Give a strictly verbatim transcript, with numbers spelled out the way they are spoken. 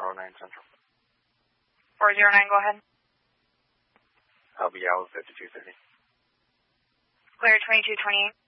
four oh nine Central. four oh nine, go ahead. I'll be out fifty-two fifty. Clear twenty-two twenty-eight.